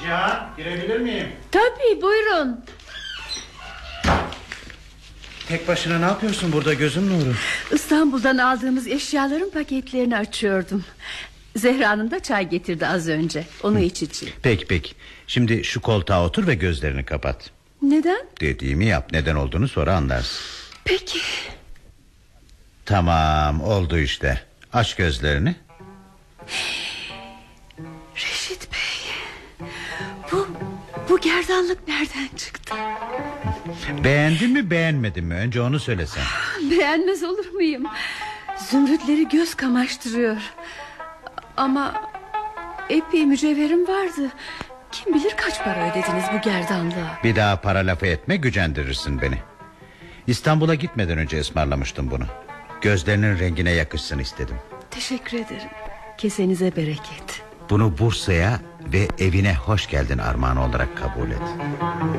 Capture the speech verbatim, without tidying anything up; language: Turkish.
Zeliha, girebilir miyim? Tabii, buyurun. Tek başına ne yapıyorsun burada gözün nuru? İstanbul'dan aldığımız eşyaların paketlerini açıyordum. Zehra'nın da çay getirdi az önce. Onu içeceğim. Peki peki. Şimdi şu koltuğa otur ve gözlerini kapat. Neden? Dediğimi yap. Neden olduğunu sonra anlarsın. Peki. Tamam, oldu işte. Aç gözlerini. Reşit Bey, Bu, bu gerdanlık nereden çıktı? Beğendin mi beğenmedin mi? Önce onu söylesen. Beğenmez olur muyum? Zümrütleri göz kamaştırıyor. Ama epey mücevherim vardı. Kim bilir kaç para ödediniz bu gerdanlığa? Bir daha para lafı etme, gücendirirsin beni. İstanbul'a gitmeden önce ısmarlamıştım bunu. Gözlerinin rengine yakışsın istedim. Teşekkür ederim. Kesenize bereket. Bunu Bursa'ya ve evine hoş geldin armağanı olarak kabul et.